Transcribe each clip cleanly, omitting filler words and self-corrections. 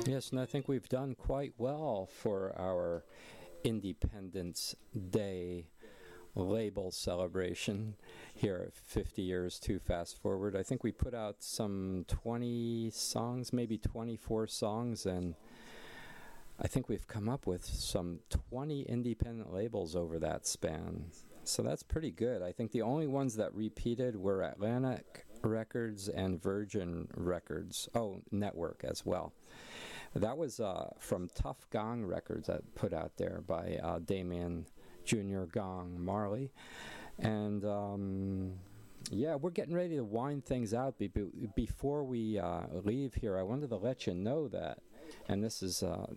Yes, and I think we've done quite well for our Independence Day label celebration here at 50 Years Too Fast Forward. I think we put out some 20 songs, maybe 24 songs, and I think we've come up with some 20 independent labels over that span. So that's pretty good. I think the only ones that repeated were Atlantic Records and Virgin Records. Oh, Network as well. That was from Tough Gong Records that put out there by Damian Jr. Gong Marley. And yeah, we're getting ready to wind things out. Before we leave here, I wanted to let you know that, and this is a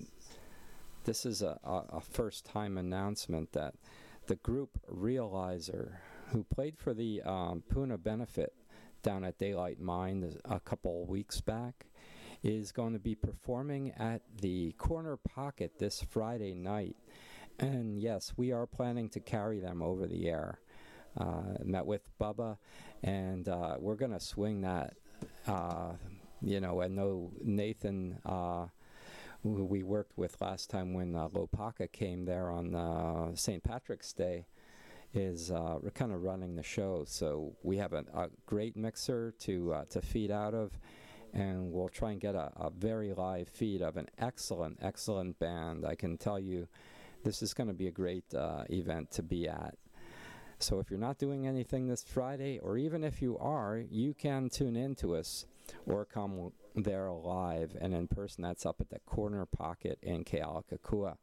first-time announcement, that the group Realizer, who played for the Puna Benefit down at Daylight Mine a couple weeks back, is going to be performing at the Corner Pocket this Friday night. And yes, we are planning to carry them over the air. Met with Bubba, and we're going to swing that. I know Nathan, who we worked with last time when Lopaka came there on St. Patrick's Day, is kind of running the show. So we have a great mixer to feed out of, and we'll try and get a very live feed of an excellent band. I can tell you this is going to be a great event to be at. So if you're not doing anything this Friday, or even if you are, you can tune in to us or come there live and in person. That's up at the Corner Pocket in Kealakekua.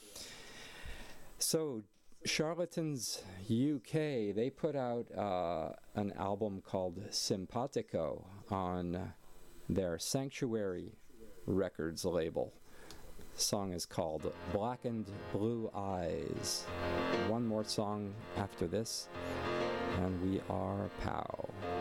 So Charlatans UK, they put out an album called Simpatico on their Sanctuary Records label. The song is called Blackened Blue Eyes. One more song after this, and we are POW.